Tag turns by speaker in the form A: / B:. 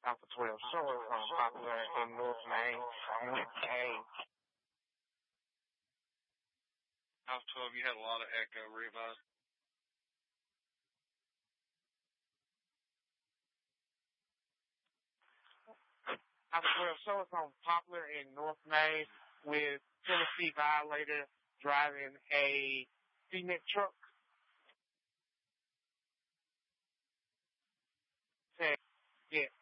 A: Alpha 12 short from Popular in North Main.
B: Alpha 12, you had a lot of echo, Reva.
A: Alpha 12 short from Popular in North Main with Tennessee Violator driving a cement truck. Yeah.